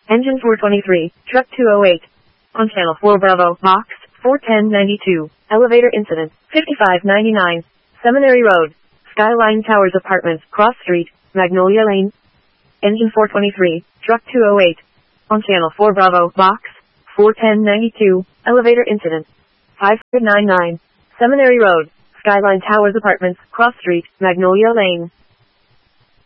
Engine 423, Truck 208. On Channel 4 Bravo, Box 41092. Elevator incident, 5599. Seminary Road. Skyline Towers Apartments, Cross Street, Magnolia Lane. Engine 423, Truck 208. On Channel 4 Bravo, Box 41092. Elevator incident, 599. Seminary Road. Skyline Towers Apartments, Cross Street, Magnolia Lane.